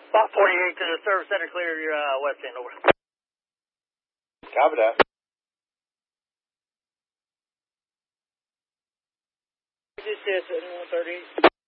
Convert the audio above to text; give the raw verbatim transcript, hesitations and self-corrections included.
Spot forty-eight to the service center, clear your uh, west end, over. Copy that. This is one thirty.